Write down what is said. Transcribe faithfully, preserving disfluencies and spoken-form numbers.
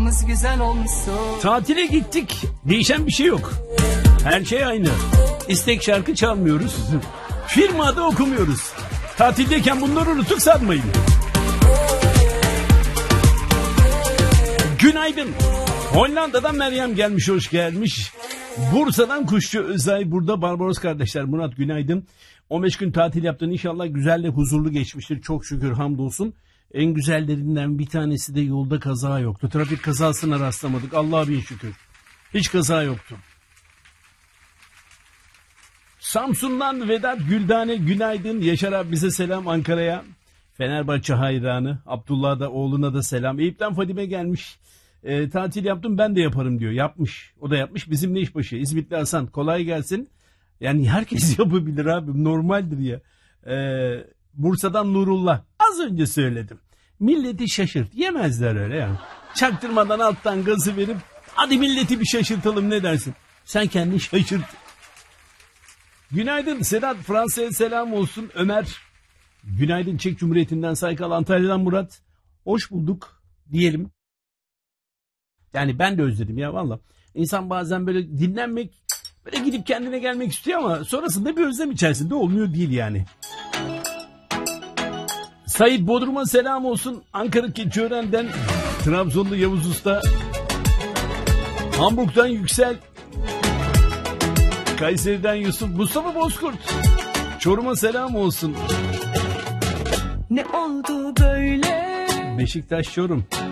Aklımız güzel olsun. Tatile gittik. Değişen bir şey yok. Her şey aynı. İstek şarkı çalmıyoruz. Firmada okumuyoruz. Tatildeyken bunları unutuk sanmayın. Günaydın. Hollanda'dan Meryem gelmiş, hoş gelmiş. Bursa'dan Kuşçu Özay burada. Barbaros kardeşler, Murat günaydın. on beş gün tatil yaptın, inşallah güzel de huzurlu geçmiştir. Çok şükür, hamdolsun. En güzellerinden bir tanesi de yolda kaza yoktu. Trafik kazasına rastlamadık, Allah'a bin şükür. Hiç kaza yoktu. Samsun'dan Vedat Güldane günaydın. Yaşar abi bize selam Ankara'ya. Fenerbahçe hayranı. Abdullah da oğluna da selam. Eyüp'ten Fadime gelmiş. E, tatil yaptım ben de yaparım diyor. Yapmış. O da yapmış. Bizimle işbaşı. İzmitli Hasan kolay gelsin. Yani herkes yapabilir abi. Normaldir ya. E, Bursa'dan Nurullah. Az önce söyledim. Milleti şaşırt. Yemezler öyle yani. Çaktırmadan alttan gazı verip hadi milleti bir şaşırtalım, ne dersin? Sen kendini şaşırt. Günaydın Sedat, Fransa'ya selam olsun. Ömer. Günaydın Çek Cumhuriyeti'nden Saykal, Antalya'dan Murat. Hoş bulduk diyelim. Yani ben de özledim ya valla. İnsan bazen böyle dinlenmek, böyle gidip kendine gelmek istiyor ama sonrasında bir özlem içerisinde olmuyor değil yani. Said Bodrum'a selam olsun. Ankara Keçiören'den Trabzonlu Yavuz Usta. Hamburg'dan Yüksel. Kayseri'den Yusuf. Mustafa Bozkurt. Çorum'a selam olsun. Ne oldu böyle? Beşiktaş Çorum.